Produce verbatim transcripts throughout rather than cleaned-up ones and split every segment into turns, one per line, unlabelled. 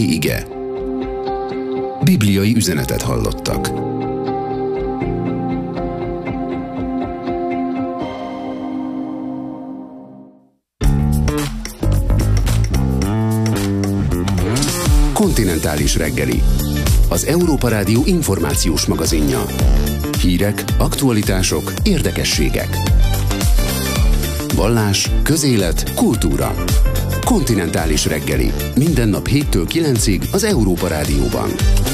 ige. Bibliai üzenetet hallottak. Kontinentális reggeli. Az Európa Rádió információs magazinja. Hírek, aktualitások, érdekességek. Vallás, közélet, kultúra. Kontinentális reggeli. Minden nap héttől kilencig az Európa Rádióban.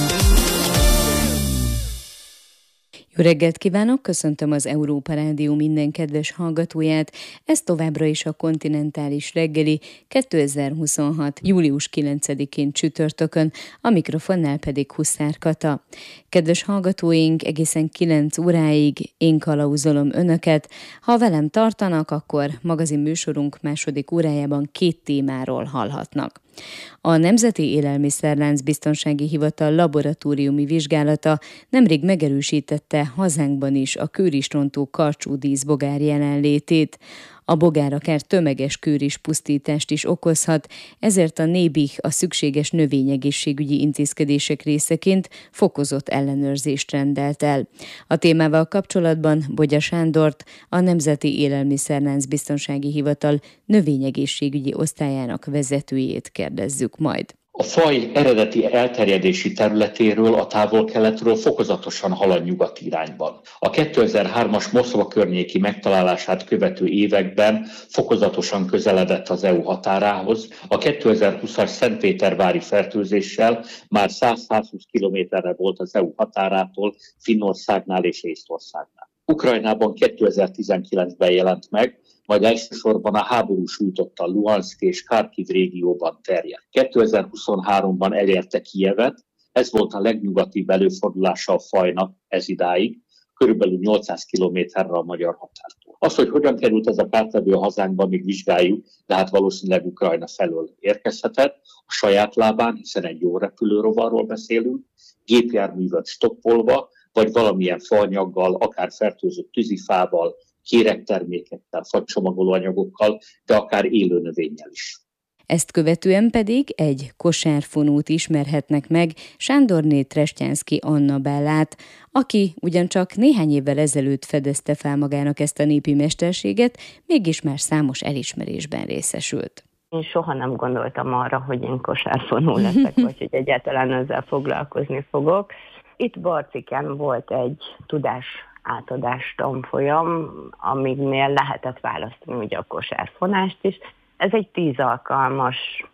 Jó reggelt kívánok, köszöntöm az Európa Rádió minden kedves hallgatóját. Ez továbbra is a Kontinentális reggeli kétezer-huszonhat. július kilencedikén csütörtökön, a mikrofonnál pedig Huszár Kata. Kedves hallgatóink, egészen kilenc óráig én kalauzolom önöket. Ha velem tartanak, akkor magazin műsorunk második órájában két témáról hallhatnak. A Nemzeti Élelmiszerlánc Biztonsági Hivatal laboratóriumi vizsgálata nemrég megerősítette hazánkban is a kőrisrontó karcsúdíszbogár jelenlétét. A bogár akár tömeges kőrispusztítást is okozhat, ezért a NÉBIH a szükséges növényegészségügyi intézkedések részeként fokozott ellenőrzést rendelt el. A témával kapcsolatban Bogya Sándort, a Nemzeti Élelmiszerlánc Biztonsági Hivatal növényegészségügyi osztályának vezetőjét kérdezzük majd.
A faj eredeti elterjedési területéről, a távol-keletről fokozatosan halad nyugati irányban. A kétezer-hármas Moszkva környéki megtalálását követő években fokozatosan közeledett az é u határához. A kétezer-húszas szentpétervári fertőzéssel már száz-százhúsz kilométerre volt az é u határától, Finnországnál és Észtországnál. Ukrajnában kétezer-tizenkilencben jelent meg, majd elsősorban a háború sújtotta Luhanszk és Kharkiv régióban terjedt. kétezer-huszonháromban elérte Kijevet, ez volt a legnyugatibb előfordulása a fajnak ez idáig, körülbelül nyolcszáz kilométerre a magyar határtól. Az, hogy hogyan került ez a kártevő a hazánkba, még vizsgáljuk, de hát valószínűleg Ukrajna felől érkezhetett, a saját lábán, hiszen egy jó repülőrovarról beszélünk, gépjárművet stoppolva, vagy valamilyen faanyaggal, akár fertőzött tűzifával, kéregtermékekkel, fagycsomagoló anyagokkal, de akár élő növényel is.
Ezt követően pedig egy kosárfonót ismerhetnek meg Sándorné Trestyánszky Anna Bellát, aki ugyancsak néhány évvel ezelőtt fedezte fel magának ezt a népi mesterséget, mégis már számos elismerésben részesült.
Én soha nem gondoltam arra, hogy én kosárfonó leszek, vagy hogy egyáltalán ezzel foglalkozni fogok. Itt Barciken volt egy tudás átadás tanfolyam, amiknél lehetett választani ugye a kosárfonást is. Ez egy tíz alkalmas,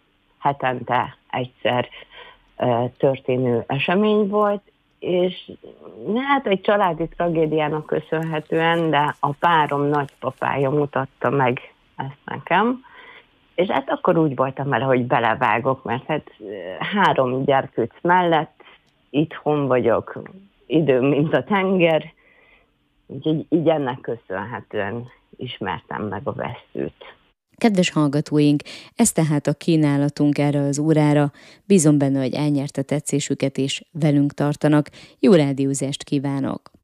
hetente egyszer e, történő esemény volt, és hát egy családi tragédiának köszönhetően, de a párom nagypapája mutatta meg ezt nekem, és hát akkor úgy voltam vele, hogy belevágok, mert hát három gyerkőc mellett itthon vagyok, időm, mint a tenger, úgyhogy így ennek köszönhetően ismertem meg a vesszőt.
Kedves hallgatóink, ez tehát a kínálatunk erre az órára. Bízom benne, hogy elnyerte tetszésüket és velünk tartanak. Jó rádiózást kívánok!